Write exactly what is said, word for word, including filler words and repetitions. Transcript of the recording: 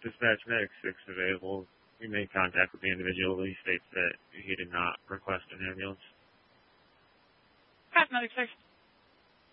Dispatch Medic six available. We made contact with the individual. He states that he did not request an ambulance. Dispatch Medic six.